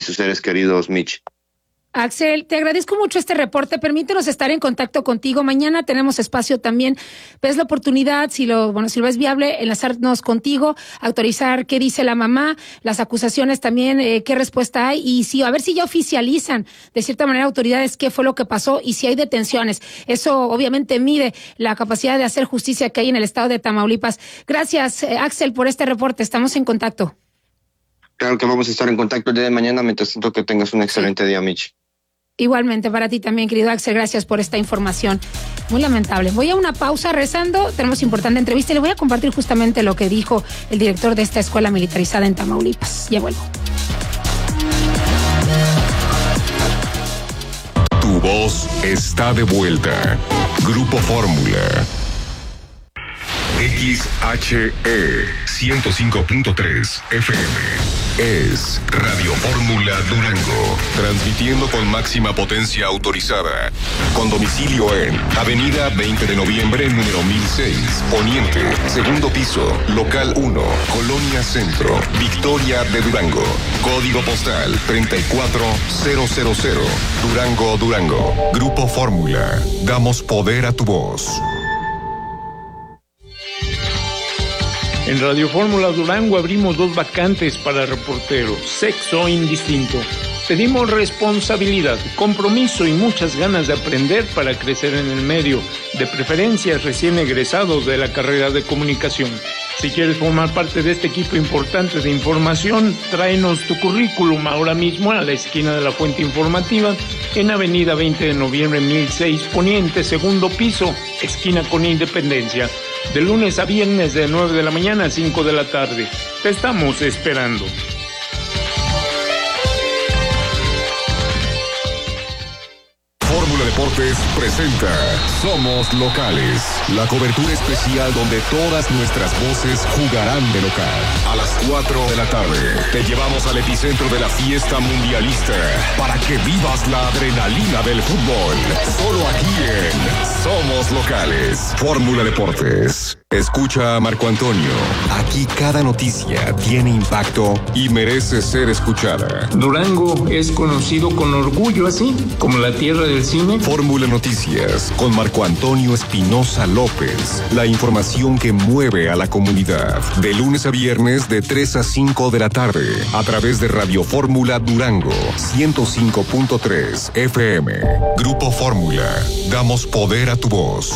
sus seres queridos, Mitch. Axel, te agradezco mucho este reporte. Permítenos estar en contacto contigo. Mañana tenemos espacio también. ¿Ves la oportunidad, si lo ves viable, enlazarnos contigo, autorizar qué dice la mamá, las acusaciones también, qué respuesta hay y a ver si ya oficializan de cierta manera autoridades qué fue lo que pasó y si hay detenciones? Eso obviamente mide la capacidad de hacer justicia que hay en el estado de Tamaulipas. Gracias, Axel, por este reporte. Estamos en contacto. Claro que vamos a estar en contacto el día de mañana. Mientras tanto, que tengas un excelente día, Mitch. Igualmente para ti también, querido Axel, gracias por esta información. Muy lamentable. Voy a una pausa rezando, tenemos importante entrevista y le voy a compartir justamente lo que dijo el director de esta escuela militarizada en Tamaulipas. Ya vuelvo. Tu voz está de vuelta. Grupo Fórmula. XHE 105.3 FM es Radio Fórmula Durango, transmitiendo con máxima potencia autorizada, con domicilio en Avenida 20 de Noviembre, número 1006, Poniente, segundo piso, local 1, Colonia Centro, Victoria de Durango, código postal 34000, Durango, Durango. Grupo Fórmula, damos poder a tu voz. En Radio Fórmula Durango abrimos 2 vacantes para reporteros, sexo indistinto. Pedimos responsabilidad, compromiso y muchas ganas de aprender para crecer en el medio, de preferencia recién egresados de la carrera de comunicación. Si quieres formar parte de este equipo importante de información, tráenos tu currículum ahora mismo a la esquina de la Fuente Informativa, en Avenida 20 de Noviembre 1006, Poniente, segundo piso, esquina con Independencia. De lunes a viernes de 9 de la mañana a 5 de la tarde. Te estamos esperando. Fórmula Deportes presenta Somos Locales, la cobertura especial donde todas nuestras voces jugarán de local. A las 4 de la tarde te llevamos al epicentro de la fiesta mundialista para que vivas la adrenalina del fútbol. Solo aquí en Somos Locales. Fórmula Deportes. Escucha a Marco Antonio. Aquí cada noticia tiene impacto y merece ser escuchada. Durango es conocido con orgullo así, como la tierra del cine. Fórmula Noticias con Marco Antonio Espinosa López. La información que mueve a la comunidad. De lunes a viernes de 3 a 5 de la tarde. A través de Radio Fórmula Durango 105.3 FM. Grupo Fórmula. Damos poder a tu voz.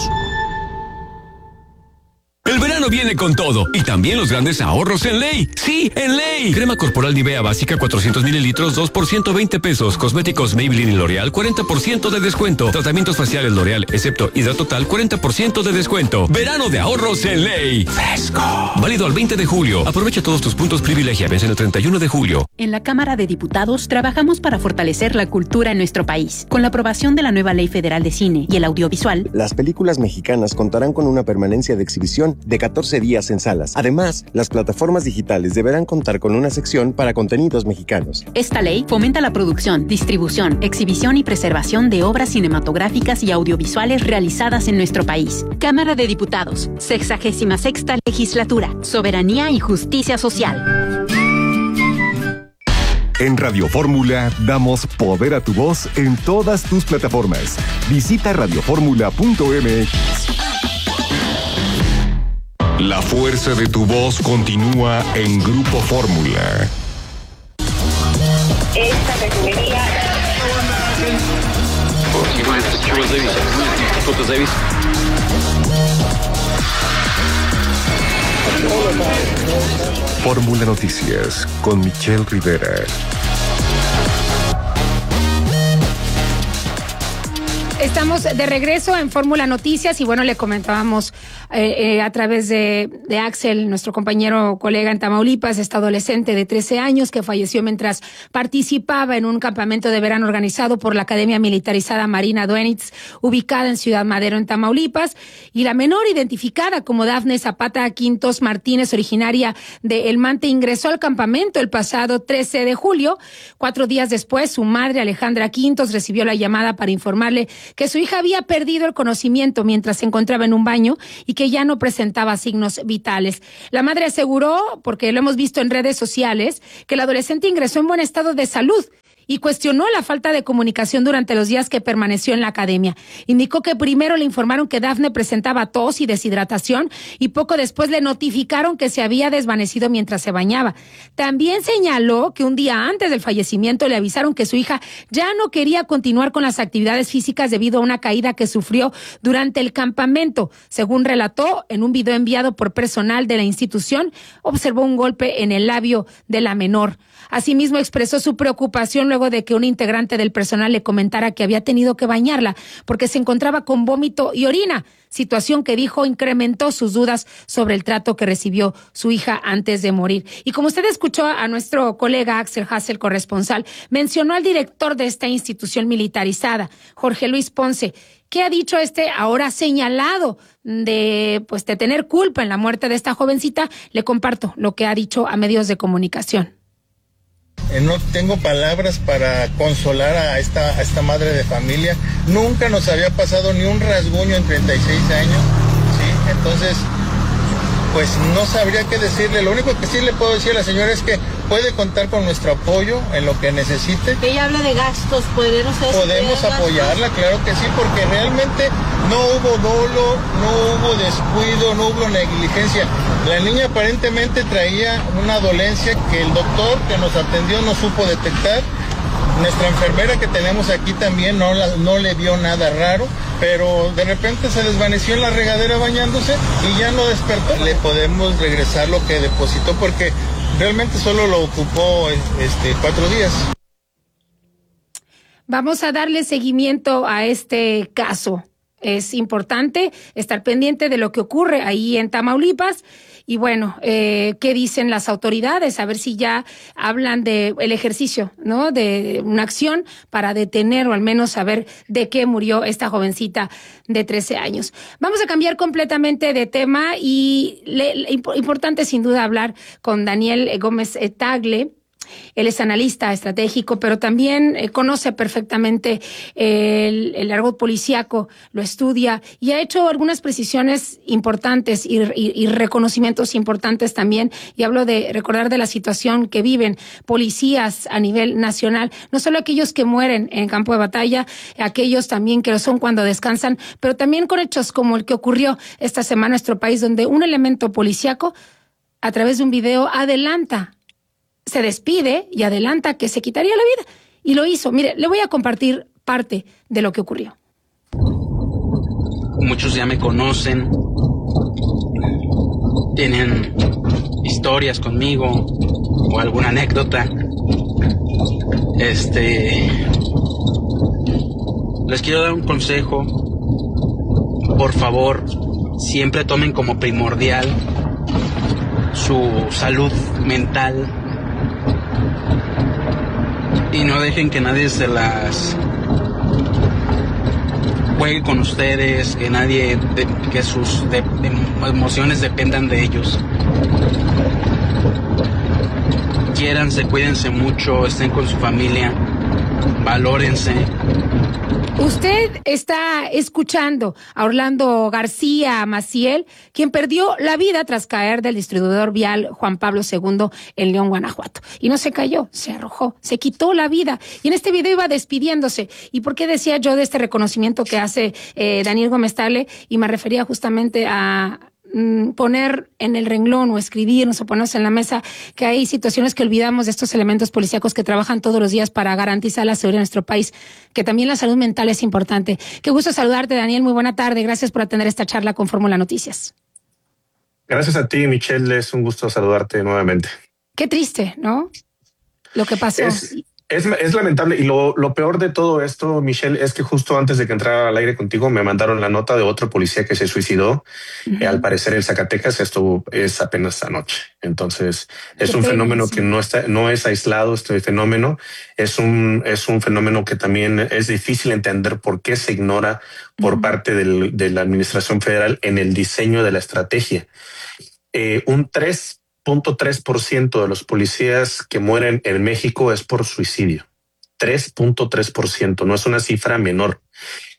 El verano viene con todo y también los grandes ahorros en Ley. ¡Sí, en Ley! Crema corporal Nivea básica 400 mililitros, 2 por 120 pesos. Cosméticos Maybelline y L'Oreal, 40% de descuento. Tratamientos faciales L'Oreal, excepto Hidratotal, 40% de descuento. Verano de ahorros en Ley. Fresco. Válido al 20 de julio. Aprovecha todos tus puntos privilegia. Vence el 31 de julio. En la Cámara de Diputados trabajamos para fortalecer la cultura en nuestro país. Con la aprobación de la nueva Ley Federal de Cine y el Audiovisual, las películas mexicanas contarán con una permanencia de exhibición de 14 días en salas. Además, las plataformas digitales deberán contar con una sección para contenidos mexicanos. Esta ley fomenta la producción, distribución, exhibición y preservación de obras cinematográficas y audiovisuales realizadas en nuestro país. Cámara de Diputados, 66ª Legislatura, Soberanía y Justicia Social. En Radio Fórmula damos poder a tu voz en todas tus plataformas. Visita radioformula.mx. La fuerza de tu voz continúa en Grupo Fórmula. Esta refinería. Fórmula Noticias con Michelle Rivera. Estamos de regreso en Fórmula Noticias y bueno, le comentábamos a través de Axel, nuestro compañero colega en Tamaulipas, este adolescente de 13 años que falleció mientras participaba en un campamento de verano organizado por la Academia Militarizada Marina Duenitz, ubicada en Ciudad Madero, en Tamaulipas, y la menor, identificada como Dafne Zapata Quintos Martínez, originaria de El Mante, ingresó al campamento el pasado 13 de julio. 4 días después, su madre, Alejandra Quintos, recibió la llamada para informarle que su hija había perdido el conocimiento mientras se encontraba en un baño y que ya no presentaba signos vitales. La madre aseguró, porque lo hemos visto en redes sociales, que el adolescente ingresó en buen estado de salud y cuestionó la falta de comunicación durante los días que permaneció en la academia. Indicó que primero le informaron que Dafne presentaba tos y deshidratación y poco después le notificaron que se había desvanecido mientras se bañaba. También señaló que un día antes del fallecimiento le avisaron que su hija ya no quería continuar con las actividades físicas debido a una caída que sufrió durante el campamento. Según relató en un video enviado por personal de la institución, observó un golpe en el labio de la menor. Asimismo, expresó su preocupación luego de que un integrante del personal le comentara que había tenido que bañarla porque se encontraba con vómito y orina, situación que dijo incrementó sus dudas sobre el trato que recibió su hija antes de morir. Y como usted escuchó a nuestro colega Axel Hassel, corresponsal, mencionó al director de esta institución militarizada, Jorge Luis Ponce. ¿Qué ha dicho ahora señalado de tener culpa en la muerte de esta jovencita? Le comparto lo que ha dicho a medios de comunicación. No tengo palabras para consolar a esta madre de familia. Nunca nos había pasado ni un rasguño en 36 años, ¿sí? Entonces, pues no sabría qué decirle. Lo único que sí le puedo decir a la señora es que puede contar con nuestro apoyo en lo que necesite. Ella habla de gastos, podemos apoyarla, claro que sí, porque realmente no hubo dolo, no hubo descuido, no hubo negligencia. La niña aparentemente traía una dolencia que el doctor que nos atendió no supo detectar. Nuestra enfermera que tenemos aquí también no le vio nada raro, pero de repente se desvaneció en la regadera bañándose y ya no despertó. Le podemos regresar lo que depositó porque realmente solo lo ocupó 4 días. Vamos a darle seguimiento a este caso. Es importante estar pendiente de lo que ocurre ahí en Tamaulipas. Y bueno, ¿qué dicen las autoridades? A ver si ya hablan de el ejercicio, ¿no? De una acción para detener o al menos saber de qué murió esta jovencita de 13 años. Vamos a cambiar completamente de tema y importante sin duda hablar con Daniel Gómez Tagle. Él es analista estratégico, pero también conoce perfectamente el argot policíaco, lo estudia y ha hecho algunas precisiones importantes y reconocimientos importantes también. Y hablo de recordar de la situación que viven policías a nivel nacional, no solo aquellos que mueren en campo de batalla, aquellos también que lo son cuando descansan, pero también con hechos como el que ocurrió esta semana en nuestro país, donde un elemento policíaco, a través de un video, se despide y adelanta que se quitaría la vida. Y lo hizo. Mire, le voy a compartir parte de lo que ocurrió. Muchos ya me conocen, tienen historias conmigo o alguna anécdota. Les quiero dar un consejo. Por favor, siempre tomen como primordial su salud mental y no dejen que nadie se las juegue con ustedes, que sus emociones dependan de ellos. Quiéranse, cuídense mucho, estén con su familia, valórense. Usted está escuchando a Orlando García Maciel, quien perdió la vida tras caer del distribuidor vial Juan Pablo II en León, Guanajuato. Y no se cayó, se arrojó, se quitó la vida. Y en este video iba despidiéndose. ¿Y por qué decía yo de este reconocimiento que hace Daniel Gómez Tagle? Y me refería justamente a poner en el renglón o escribirnos o ponernos en la mesa que hay situaciones que olvidamos de estos elementos policíacos que trabajan todos los días para garantizar la seguridad de nuestro país, que también la salud mental es importante. Qué gusto saludarte, Daniel, muy buena tarde, gracias por atender esta charla con Fórmula Noticias. Gracias a ti, Michelle, es un gusto saludarte nuevamente. Qué triste, ¿no? Lo que pasó. Es lamentable y lo peor de todo esto, Michelle, es que justo antes de que entrara al aire contigo me mandaron la nota de otro policía que se suicidó, al parecer en Zacatecas. Esto es apenas anoche. Entonces es un fenómeno que no es aislado. Este fenómeno es un fenómeno que también es difícil entender por qué se ignora por parte de la administración federal en el diseño de la estrategia. Un 3.3% de los policías que mueren en México es por suicidio. 3.3%, no es una cifra menor.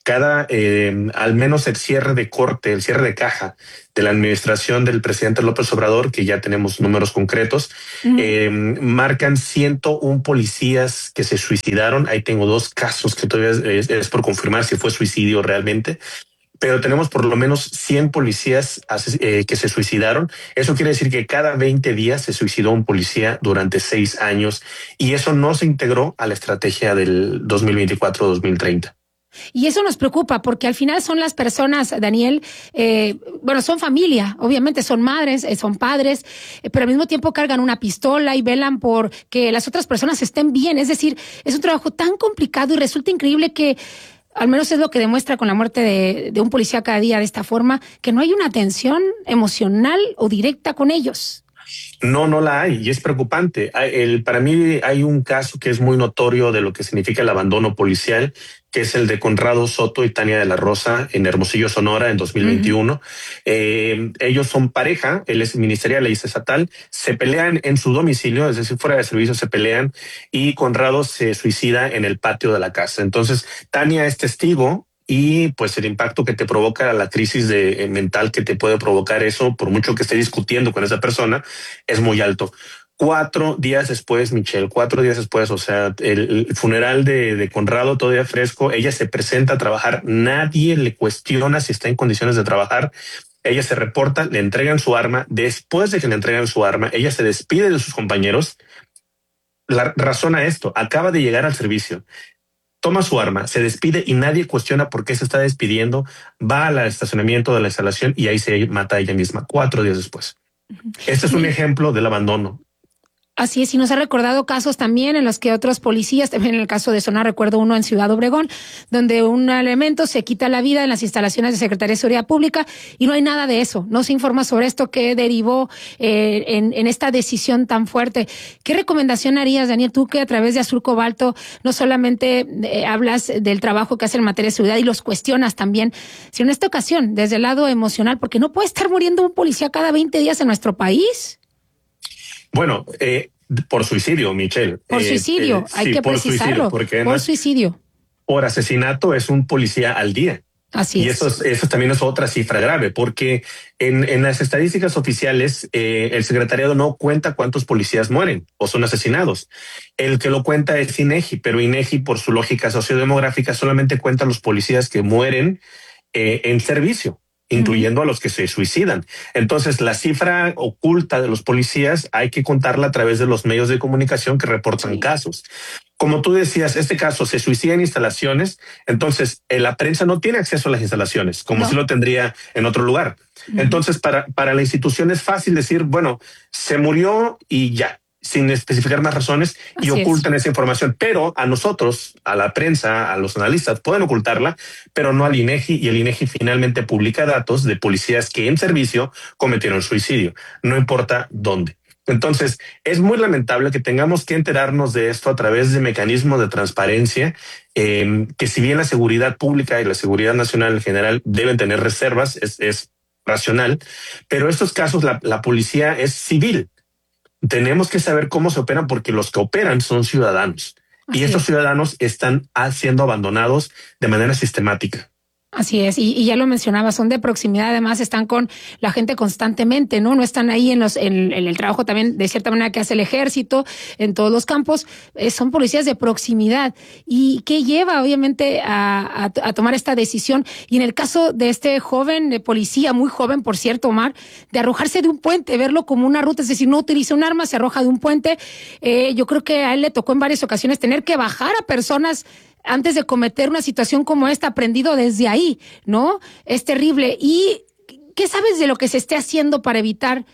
al menos el cierre de corte, el cierre de caja de la administración del presidente López Obrador, que ya tenemos números concretos, marcan 101 policías que se suicidaron. Ahí tengo 2 casos que todavía es por confirmar si fue suicidio realmente. Pero tenemos por lo menos 100 policías que se suicidaron. Eso quiere decir que cada 20 días se suicidó un policía durante 6 años y eso no se integró a la estrategia del 2024-2030. Y eso nos preocupa porque al final son las personas, Daniel, son familia, obviamente son madres, son padres, pero al mismo tiempo cargan una pistola y velan por que las otras personas estén bien. Es decir, es un trabajo tan complicado y resulta increíble que, al menos es lo que demuestra con la muerte de un policía cada día de esta forma, que no hay una atención emocional o directa con ellos. No la hay y es preocupante. Para mí hay un caso que es muy notorio de lo que significa el abandono policial, que es el de Conrado Soto y Tania de la Rosa en Hermosillo, Sonora, en 2021. Ellos son pareja, él es ministerial, ella es estatal, se pelean en su domicilio, es decir, fuera de servicio se pelean y Conrado se suicida en el patio de la casa. Entonces, Tania es testigo y pues el impacto que te provoca, la crisis mental que te puede provocar eso, por mucho que esté discutiendo con esa persona, es muy alto. 4 días después, Michelle, 4 días después, o sea, el funeral de Conrado todavía fresco, ella se presenta a trabajar, nadie le cuestiona si está en condiciones de trabajar, ella se reporta, le entregan su arma, después de que le entregan su arma, ella se despide de sus compañeros, razona esto, acaba de llegar al servicio, toma su arma, se despide y nadie cuestiona por qué se está despidiendo, va al estacionamiento de la instalación y ahí se mata ella misma 4 días después. Este es un ejemplo del abandono. Así es, y nos ha recordado casos también en los que otros policías, también en el caso de Sonora, recuerdo uno en Ciudad Obregón, donde un elemento se quita la vida en las instalaciones de Secretaría de Seguridad Pública y no hay nada de eso, no se informa sobre esto que derivó en esta decisión tan fuerte. ¿Qué recomendación harías, Daniel, tú que a través de Azul Cobalto no solamente hablas del trabajo que hace en materia de seguridad y los cuestionas también, sino en esta ocasión, desde el lado emocional, porque no puede estar muriendo un policía cada 20 días en nuestro país? Bueno, por suicidio, Michelle. Por suicidio, hay que precisarlo. Por suicidio. Por asesinato es un policía al día. Así es. Y eso también es otra cifra grave, porque en las estadísticas oficiales, el secretariado no cuenta cuántos policías mueren o son asesinados. El que lo cuenta es INEGI, pero INEGI, por su lógica sociodemográfica, solamente cuenta los policías que mueren en servicio, incluyendo a los que se suicidan. Entonces, la cifra oculta de los policías hay que contarla a través de los medios de comunicación que reportan casos. Como tú decías, este caso se suicida en instalaciones, entonces la prensa no tiene acceso a las instalaciones, como si lo tendría en otro lugar. Entonces, para la institución es fácil decir, bueno, se murió y ya, sin especificar más razones y ocultan esa información. Pero a nosotros, a la prensa, a los analistas, pueden ocultarla, pero no al INEGI, y el INEGI finalmente publica datos de policías que en servicio cometieron suicidio, no importa dónde. Entonces, es muy lamentable que tengamos que enterarnos de esto a través de mecanismos de transparencia, que si bien la seguridad pública y la seguridad nacional en general deben tener reservas, es racional, pero estos casos la policía es civil. Tenemos que saber cómo se operan porque los que operan son ciudadanos y estos ciudadanos están siendo abandonados de manera sistemática. Así es, y ya lo mencionaba, son de proximidad, además están con la gente constantemente, ¿no? No están ahí en el trabajo también, de cierta manera, que hace el ejército en todos los campos, son policías de proximidad. ¿Y qué lleva, obviamente, a tomar esta decisión? Y en el caso de este joven de policía, muy joven, por cierto, Omar, de arrojarse de un puente, verlo como una ruta, es decir, no utiliza un arma, se arroja de un puente. Yo creo que a él le tocó en varias ocasiones tener que bajar a personas antes de cometer una situación como esta, aprendido desde ahí, ¿no? Es terrible. ¿Y qué sabes de lo que se esté haciendo para evitar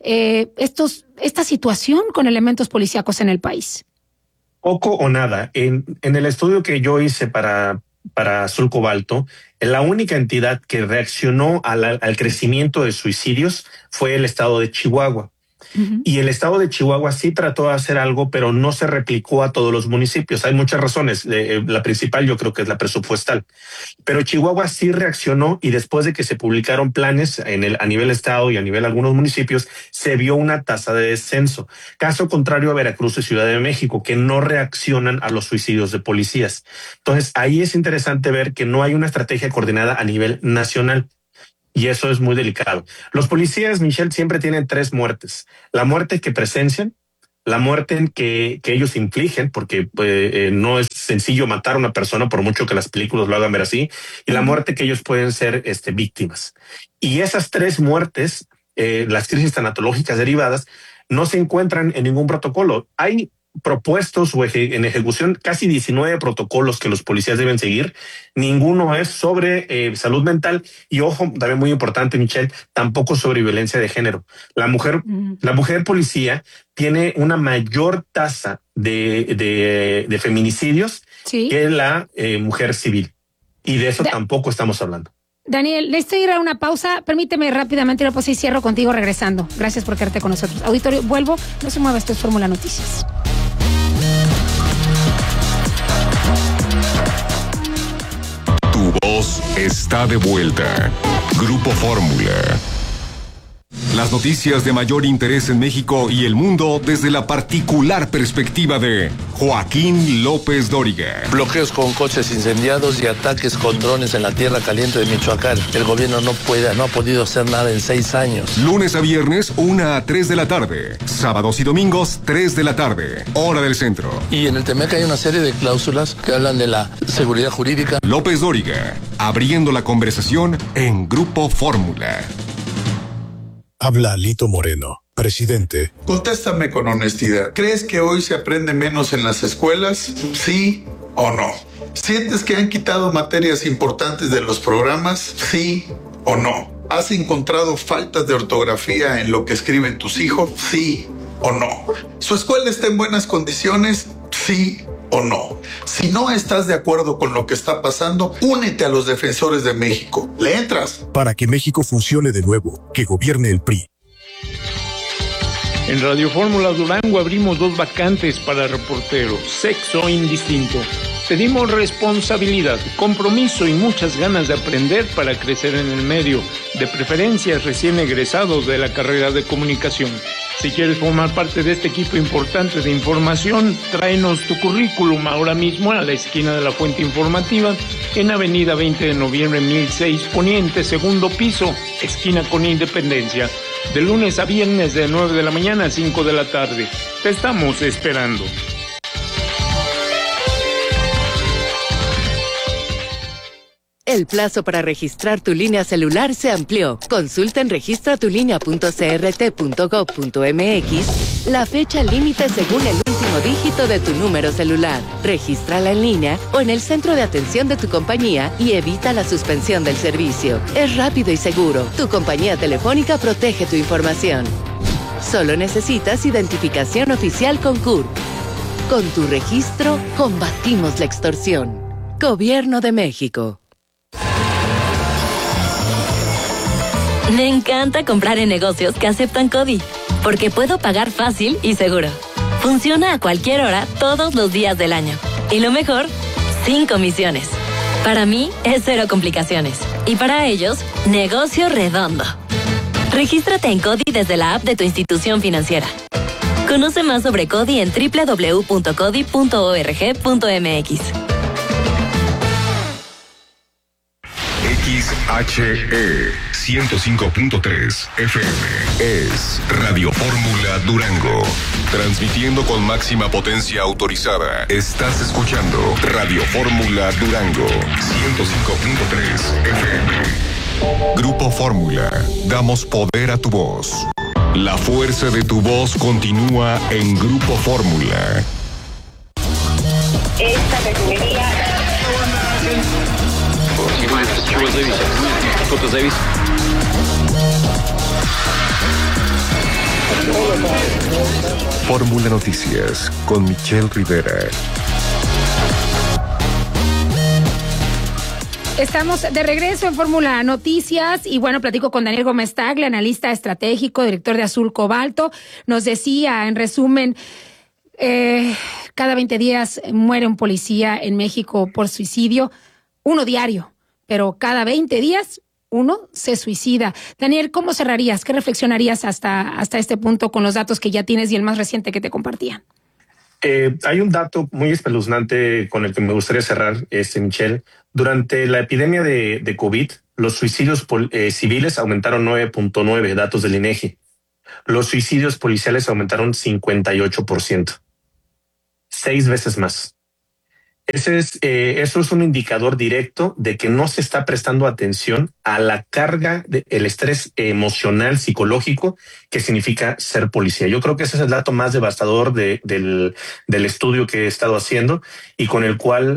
esta situación con elementos policíacos en el país? Poco o nada. En el estudio que yo hice para Azul Cobalto, la única entidad que reaccionó al crecimiento de suicidios fue el estado de Chihuahua. Y el estado de Chihuahua sí trató de hacer algo, pero no se replicó a todos los municipios. Hay muchas razones. La principal yo creo que es la presupuestal. Pero Chihuahua sí reaccionó, y después de que se publicaron planes a nivel estado y a nivel de algunos municipios, se vio una tasa de descenso. Caso contrario a Veracruz y Ciudad de México, que no reaccionan a los suicidios de policías. Entonces ahí es interesante ver que no hay una estrategia coordinada a nivel nacional. Y eso es muy delicado. Los policías, Michelle, siempre tienen 3 muertes. La muerte que presencian, la muerte que ellos infligen, porque no es sencillo matar a una persona por mucho que las películas lo hagan ver así, y la muerte que ellos pueden ser víctimas. Y esas 3 muertes, las crisis tanatológicas derivadas, no se encuentran en ningún protocolo. Hay propuestos o en ejecución casi 19 protocolos que los policías deben seguir. Ninguno es sobre salud mental, y ojo, también muy importante, Michelle, tampoco sobre violencia de género. La mujer policía tiene una mayor tasa de feminicidios que la mujer civil, y de eso tampoco estamos hablando. Daniel, necesito ir a una pausa. Permíteme rápidamente, pues y cierro contigo regresando. Gracias por quedarte con nosotros. Auditorio, vuelvo. No se mueva, esto es Fórmula Noticias. Tu voz está de vuelta. Grupo Fórmula. Las noticias de mayor interés en México y el mundo desde la particular perspectiva de Joaquín López Dóriga. Bloqueos con coches incendiados y ataques con drones en la tierra caliente de Michoacán. El gobierno no ha podido hacer nada en 6 años. Lunes a viernes, 1 a 3 de la tarde. Sábados y domingos, 3 de la tarde. Hora del centro. Y en el TEMEC hay una serie de cláusulas que hablan de la seguridad jurídica. López Dóriga, abriendo la conversación en Grupo Fórmula. Habla Alito Moreno, presidente. Contéstame con honestidad. ¿Crees que hoy se aprende menos en las escuelas? ¿Sí o no? ¿Sientes que han quitado materias importantes de los programas? ¿Sí o no? ¿Has encontrado faltas de ortografía en lo que escriben tus hijos? ¿Sí o no? ¿Su escuela está en buenas condiciones? ¿Sí o no? Si no estás de acuerdo con lo que está pasando, únete a los defensores de México. ¿Le entras? Para que México funcione de nuevo, que gobierne el PRI. En Radio Fórmula Durango abrimos 2 vacantes para reporteros. Sexo indistinto. Pedimos responsabilidad, compromiso y muchas ganas de aprender para crecer en el medio, de preferencia recién egresados de la carrera de comunicación. Si quieres formar parte de este equipo importante de información, tráenos tu currículum ahora mismo a la esquina de la Fuente Informativa, en Avenida 20 de Noviembre 1006 Poniente, segundo piso, esquina con Independencia, de lunes a viernes de 9 de la mañana a 5 de la tarde. Te estamos esperando. El plazo para registrar tu línea celular se amplió. Consulta en registratulinea.crt.gov.mx la fecha límite según el último dígito de tu número celular. Regístrala en línea o en el centro de atención de tu compañía y evita la suspensión del servicio. Es rápido y seguro. Tu compañía telefónica protege tu información. Solo necesitas identificación oficial con CURP. Con tu registro, combatimos la extorsión. Gobierno de México. Me encanta comprar en negocios que aceptan CODI, porque puedo pagar fácil y seguro. Funciona a cualquier hora, todos los días del año. Y lo mejor, sin comisiones. Para mí, es 0 complicaciones. Y para ellos, negocio redondo. Regístrate en CODI desde la app de tu institución financiera. Conoce más sobre CODI en www.codi.org.mx. XHE 105.3 FM es Radio Fórmula Durango. Transmitiendo con máxima potencia autorizada. Estás escuchando Radio Fórmula Durango 105.3 FM. Grupo Fórmula. Damos poder a tu voz. La fuerza de tu voz continúa en Grupo Fórmula. Esta refinería. Fórmula Noticias con Michelle Rivera. Estamos de regreso en Fórmula Noticias y bueno, platico con Daniel Gómez Tagle, analista estratégico, director de Azul Cobalto. Nos decía, en resumen, cada 20 días muere un policía en México por suicidio, uno diario, pero cada 20 días uno se suicida. Daniel, ¿cómo cerrarías? ¿Qué reflexionarías hasta este punto con los datos que ya tienes y el más reciente que te compartían? Hay un dato muy espeluznante con el que me gustaría cerrar, Michelle. Durante la epidemia de COVID, los suicidios civiles aumentaron 9.9, datos del INEGI. Los suicidios policiales aumentaron 58%. 6 veces más. Eso es un indicador directo de que no se está prestando atención a la carga el estrés emocional, psicológico que significa ser policía. Yo creo que ese es el dato más devastador del estudio que he estado haciendo y con el cual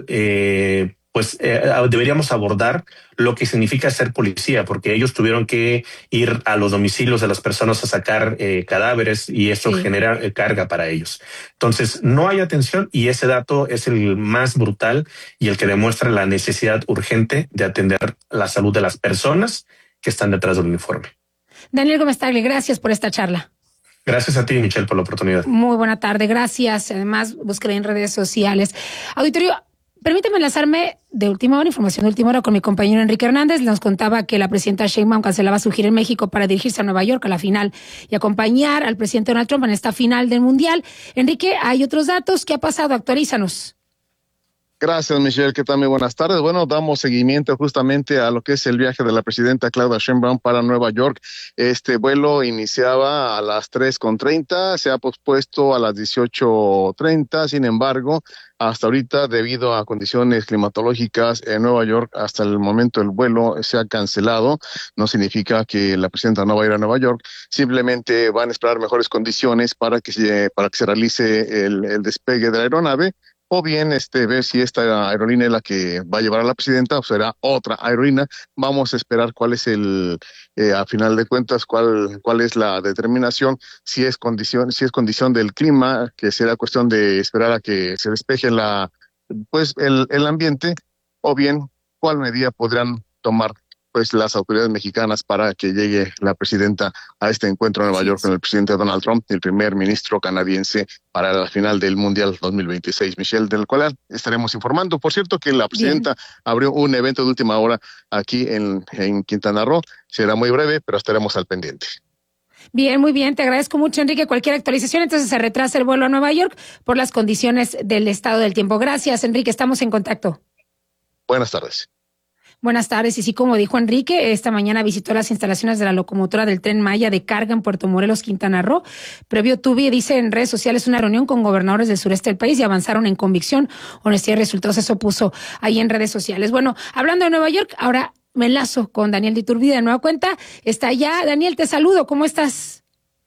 deberíamos abordar lo que significa ser policía, porque ellos tuvieron que ir a los domicilios de las personas a sacar cadáveres y eso genera carga para ellos. Entonces, no hay atención y ese dato es el más brutal y el que demuestra la necesidad urgente de atender la salud de las personas que están detrás del uniforme. Daniel Gómez Tagle, gracias por esta charla. Gracias a ti, Michelle, por la oportunidad. Muy buena tarde, gracias. Además, búsquela en redes sociales. Auditorio, permíteme enlazarme de última hora, información de última hora con mi compañero Enrique Hernández. Nos contaba que la presidenta Sheinbaum cancelaba su gira en México para dirigirse a Nueva York a la final y acompañar al presidente Donald Trump en esta final del Mundial. Enrique, hay otros datos. ¿Qué ha pasado? Actualízanos. Gracias, Michelle. ¿Qué tal? Muy buenas tardes. Bueno, damos seguimiento justamente a lo que es el viaje de la presidenta Claudia Sheinbaum para Nueva York. Este vuelo iniciaba a las 3:30, se ha pospuesto a las 18:30. Sin embargo, hasta ahorita, debido a condiciones climatológicas en Nueva York, hasta el momento el vuelo se ha cancelado. No significa que la presidenta no va a ir a Nueva York, simplemente van a esperar mejores condiciones para que se realice el despegue de la aeronave. O bien ver si esta aerolínea es la que va a llevar a la presidenta o será otra aerolínea. Vamos a esperar cuál es a final de cuentas, cuál es la determinación, si es condición del clima, que será cuestión de esperar a que se despeje el ambiente, o bien cuál medida podrán tomar las autoridades mexicanas para que llegue la presidenta a este encuentro en Nueva York con el presidente Donald Trump, el primer ministro canadiense, para la final del Mundial 2026, Michelle, del cual estaremos informando. Por cierto, que la presidenta abrió un evento de última hora aquí en Quintana Roo. Será muy breve, pero estaremos al pendiente. Bien, muy bien. Te agradezco mucho, Enrique. Cualquier actualización, entonces se retrasa el vuelo a Nueva York por las condiciones del estado del tiempo. Gracias, Enrique. Estamos en contacto. Buenas tardes. Buenas tardes. Y sí, como dijo Enrique, esta mañana visitó las instalaciones de la locomotora del Tren Maya de carga en Puerto Morelos, Quintana Roo. Previo tuve, dice en redes sociales, una reunión con gobernadores del sureste del país y avanzaron en convicción, honestidad y resultados. Eso puso ahí en redes sociales. Bueno, hablando de Nueva York, ahora me enlazo con Daniel de Iturbide de nueva cuenta. Está allá. Daniel, te saludo. ¿Cómo estás?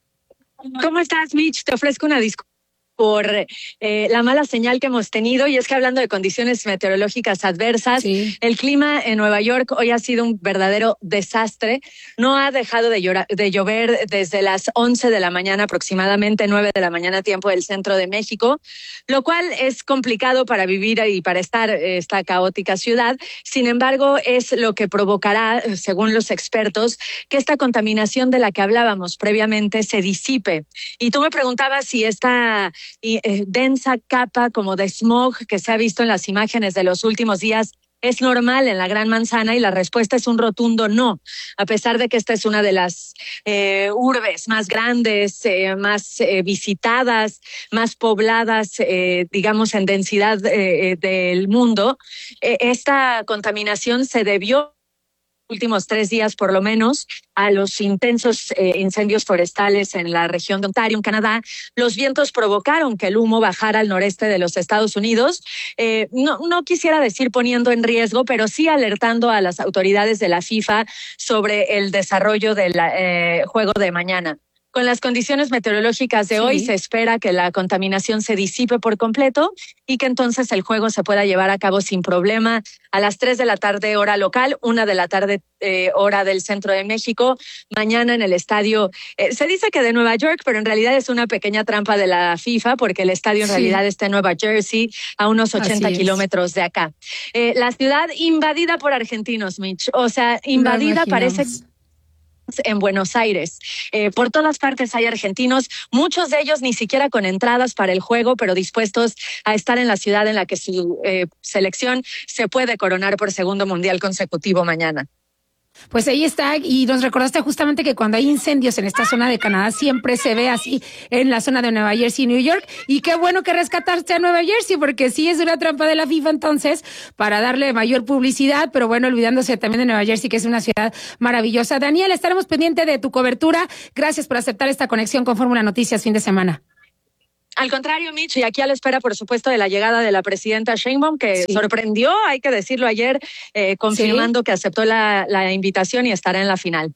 ¿Cómo estás, Mitch? Te ofrezco una disculpa por la mala señal que hemos tenido, y es que hablando de condiciones meteorológicas adversas, el clima en Nueva York hoy ha sido un verdadero desastre. No ha dejado de llover desde las 11 de la mañana, aproximadamente 9 de la mañana, tiempo del centro de México, lo cual es complicado para vivir y para estar esta caótica ciudad. Sin embargo, es lo que provocará, según los expertos, que esta contaminación de la que hablábamos previamente se disipe. Y tú me preguntabas si esta densa capa como de smog que se ha visto en las imágenes de los últimos días es normal en la Gran Manzana, y la respuesta es un rotundo no, a pesar de que esta es una de las urbes más grandes, más visitadas, más pobladas, digamos en densidad del mundo. Esta contaminación se debió últimos 3 días por lo menos a los intensos incendios forestales en la región de Ontario, en Canadá. Los vientos provocaron que el humo bajara al noreste de los Estados Unidos. No quisiera decir poniendo en riesgo, pero sí alertando a las autoridades de la FIFA sobre el desarrollo del juego de mañana. Con las condiciones meteorológicas de hoy se espera que la contaminación se disipe por completo y que entonces el juego se pueda llevar a cabo sin problema a las 3 de la tarde hora local, 1 de la tarde hora del centro de México, mañana en el estadio. Se dice que de Nueva York, pero en realidad es una pequeña trampa de la FIFA porque el estadio en realidad está en Nueva Jersey, a unos 80 kilómetros de acá. La ciudad invadida por argentinos, Mitch. O sea, invadida parece en Buenos Aires. Por todas partes hay argentinos, muchos de ellos ni siquiera con entradas para el juego, pero dispuestos a estar en la ciudad en la que su selección se puede coronar por segundo mundial consecutivo mañana. Pues ahí está, y nos recordaste justamente que cuando hay incendios en esta zona de Canadá siempre se ve así en la zona de Nueva Jersey y New York, y qué bueno que rescataste a Nueva Jersey, porque sí es una trampa de la FIFA entonces, para darle mayor publicidad, pero bueno, olvidándose también de Nueva Jersey, que es una ciudad maravillosa. Daniel, estaremos pendientes de tu cobertura, gracias por aceptar esta conexión con Fórmula Noticias fin de semana. Al contrario, Mitch, y aquí a la espera, por supuesto, de la llegada de la presidenta Sheinbaum, que sorprendió, hay que decirlo ayer, confirmando que aceptó la invitación y estará en la final.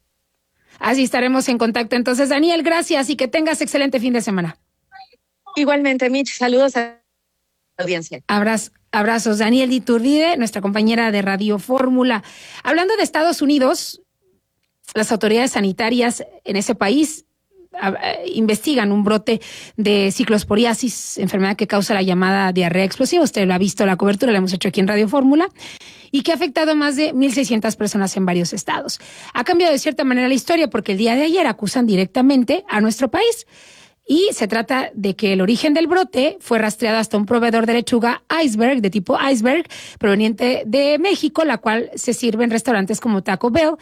Así estaremos en contacto. Entonces, Daniel, gracias y que tengas excelente fin de semana. Igualmente, Mitch, saludos a la audiencia. Abrazos. Daniel Iturbide, nuestra compañera de Radio Fórmula. Hablando de Estados Unidos, las autoridades sanitarias en ese país investigan un brote de ciclosporiasis, enfermedad que causa la llamada diarrea explosiva. Usted lo ha visto, la cobertura la hemos hecho aquí en Radio Fórmula, y que ha afectado a más de 1,600 personas en varios estados. Ha cambiado de cierta manera la historia porque el día de ayer acusan directamente a nuestro país. Y se trata de que el origen del brote fue rastreado hasta un proveedor de lechuga iceberg, de tipo iceberg, proveniente de México, la cual se sirve en restaurantes como Taco Bell,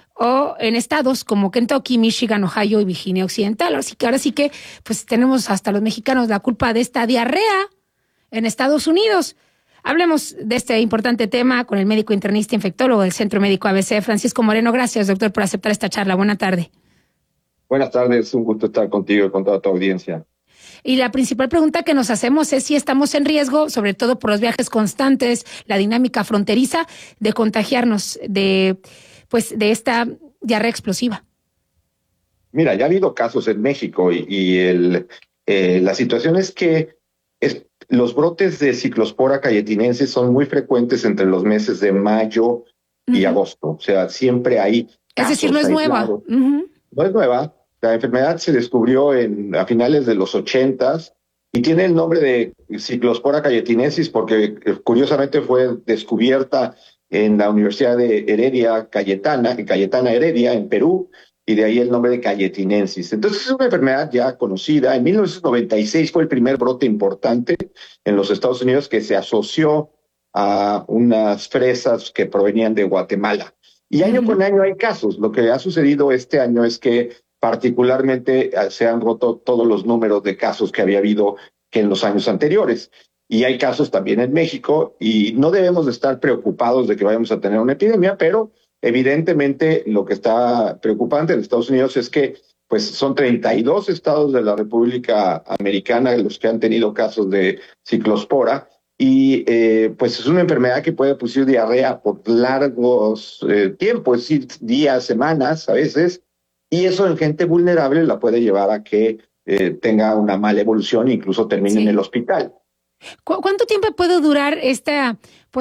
o en estados como Kentucky, Michigan, Ohio y Virginia Occidental. Así que ahora sí que pues tenemos hasta los mexicanos la culpa de esta diarrea en Estados Unidos. Hablemos de este importante tema con el médico internista infectólogo del Centro Médico ABC, Francisco Moreno. Gracias, doctor, por aceptar esta charla. Buena tarde. Buenas tardes, un gusto estar contigo y con toda tu audiencia. Y la principal pregunta que nos hacemos es si estamos en riesgo, sobre todo por los viajes constantes, la dinámica fronteriza, de contagiarnos de esta diarrea explosiva. Mira, ya ha habido casos en México y la situación es que los brotes de Ciclospora cayetinensis son muy frecuentes entre los meses de mayo y agosto. O sea, siempre hay casos. Es decir, no es nueva. No es nueva. La enfermedad se descubrió a finales de los 80s y tiene el nombre de Ciclospora cayetinensis porque curiosamente fue descubierta en la Universidad de Heredia, Cayetana Heredia, en Perú, y de ahí el nombre de cayetinensis. Entonces es una enfermedad ya conocida. En 1996 fue el primer brote importante en los Estados Unidos que se asoció a unas fresas que provenían de Guatemala. Y año con año hay casos. Lo que ha sucedido este año es que particularmente se han roto todos los números de casos que había habido que en los años anteriores. Y hay casos también en México y no debemos de estar preocupados de que vayamos a tener una epidemia, pero evidentemente lo que está preocupante en Estados Unidos es que pues son 32 estados de la República Americana los que han tenido casos de ciclospora y pues es una enfermedad que puede producir diarrea por largos tiempos, es decir, días, semanas a veces, y eso en gente vulnerable la puede llevar a que tenga una mala evolución e incluso termine en el hospital. ¿Cuánto tiempo puede durar esta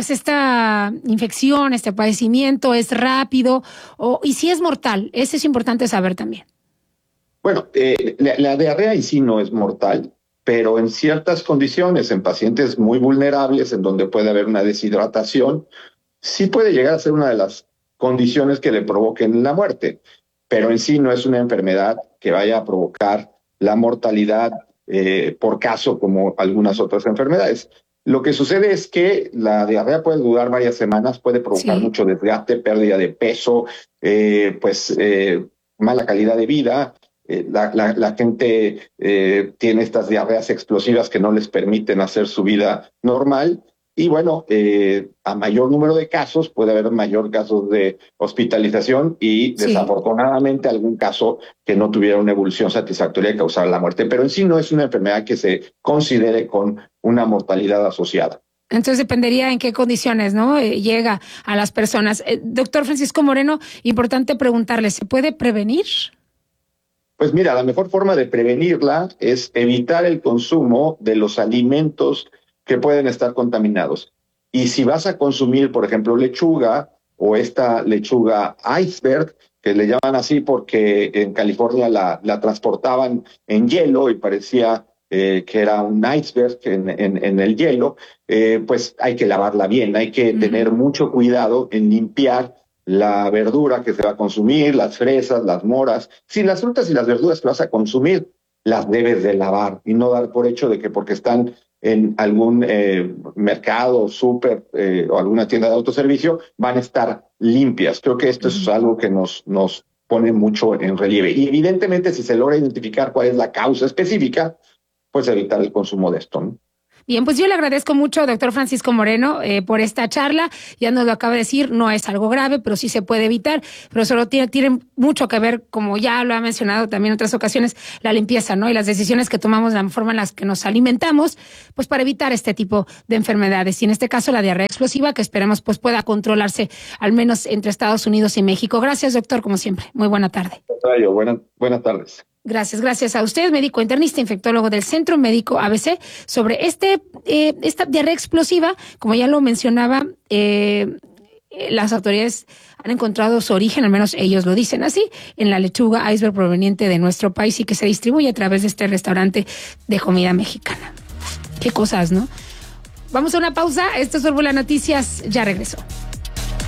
infección, este padecimiento? ¿Es rápido? ¿Y si es mortal? Eso es importante saber también. Bueno, la diarrea en sí no es mortal, pero en ciertas condiciones, en pacientes muy vulnerables, en donde puede haber una deshidratación, sí puede llegar a ser una de las condiciones que le provoquen la muerte, pero en sí no es una enfermedad que vaya a provocar la mortalidad por caso como algunas otras enfermedades. Lo que sucede es que la diarrea puede durar varias semanas, puede provocar mucho desgaste, pérdida de peso, mala calidad de vida. La gente tiene estas diarreas explosivas que no les permiten hacer su vida normal. Y bueno, a mayor número de casos puede haber mayor casos de hospitalización y desafortunadamente algún caso que no tuviera una evolución satisfactoria y causara la muerte. Pero en sí no es una enfermedad que se considere con una mortalidad asociada. Entonces dependería en qué condiciones, ¿no? Llega a las personas. Doctor Francisco Moreno, importante preguntarle, ¿se puede prevenir? Pues mira, la mejor forma de prevenirla es evitar el consumo de los alimentos que pueden estar contaminados. Y si vas a consumir, por ejemplo, lechuga o esta lechuga iceberg, que le llaman así porque en California la transportaban en hielo y parecía que era un iceberg en el hielo, pues hay que lavarla bien, hay que tener mucho cuidado en limpiar la verdura que se va a consumir, las fresas, las moras. Si las frutas y las verduras que vas a consumir, las debes de lavar y no dar por hecho de que porque están en algún mercado, súper o alguna tienda de autoservicio, van a estar limpias. Creo que esto es algo que nos pone mucho en relieve. Y evidentemente, si se logra identificar cuál es la causa específica, pues evitar el consumo de esto, ¿no? Bien, pues yo le agradezco mucho, doctor Francisco Moreno, por esta charla. Ya nos lo acaba de decir, no es algo grave, pero sí se puede evitar. Pero solo tiene mucho que ver, como ya lo ha mencionado también en otras ocasiones, la limpieza, ¿no? Y las decisiones que tomamos, la forma en las que nos alimentamos, pues para evitar este tipo de enfermedades. Y en este caso, la diarrea explosiva, que esperemos pues pueda controlarse al menos entre Estados Unidos y México. Gracias, doctor, como siempre. Muy buena tarde. Buenas tardes. Gracias a usted, médico internista, infectólogo del Centro Médico ABC, sobre esta diarrea explosiva. Como ya lo mencionaba, las autoridades han encontrado su origen, al menos ellos lo dicen así, en la lechuga iceberg proveniente de nuestro país y que se distribuye a través de este restaurante de comida mexicana. Qué cosas, ¿no? Vamos a una pausa. Esto es Fórmula Noticias. Ya regreso.